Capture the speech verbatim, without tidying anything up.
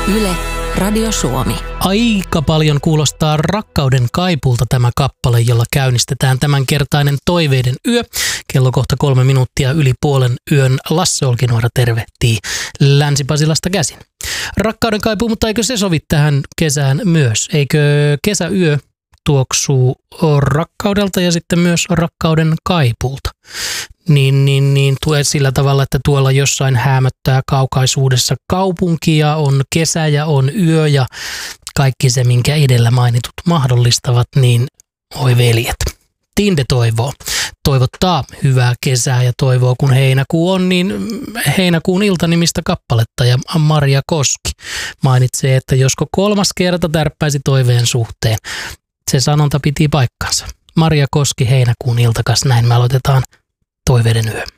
Yle, Radio Suomi. Aika paljon kuulostaa Rakkauden kaipulta tämä kappale, jolla käynnistetään tämänkertainen Toiveiden yö. Kello kohta kolme minuuttia yli puolen yön. Lasse Olkinuora tervehtii Länsi-Pasilasta käsin. Rakkauden kaipuu, mutta eikö se sovi tähän kesään myös? Eikö kesäyö tuoksuu rakkaudelta ja sitten myös rakkauden kaipulta? Niin, niin, niin tulee sillä tavalla, että tuolla jossain häämöttää kaukaisuudessa kaupunkia, on kesä ja on yö ja kaikki se, minkä edellä mainitut mahdollistavat, niin oi veljet. Tinde toivoo. Toivottaa hyvää kesää ja toivoo, kun heinäkuu on, niin heinäkuun iltanimistä kappaletta. Ja Maria Koski mainitsee, että josko kolmas kerta tärppäisi toiveen suhteen. Se sanonta piti paikkansa. Maria Koski, heinäkuun iltakas, näin me aloitetaan Toiveiden yö.